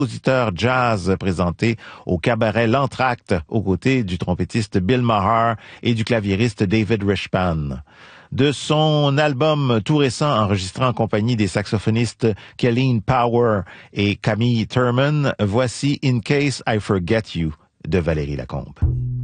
compositeur jazz présenté au cabaret L'Entracte aux côtés du trompettiste Bill Maher et du claviériste David Rishpan. De son album tout récent enregistré en compagnie des saxophonistes Kelleen Power et Camille Thurman, voici In Case I Forget You de Valérie Lacombe.